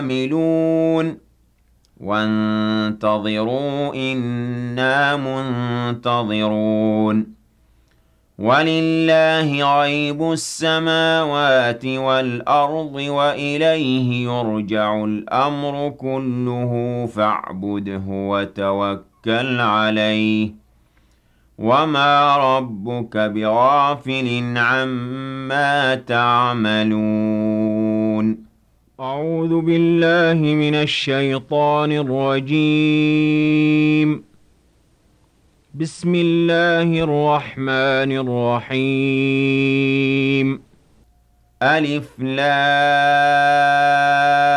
عاملون وانتظروا إنا منتظرون ولله غيب السماوات والأرض وإليه يرجع الأمر كله فاعبده وتوكل عليه وما ربك بغافل عما تعملون أعوذ بالله من الشيطان الرجيم بسم الله الرحمن الرحيم ألف لام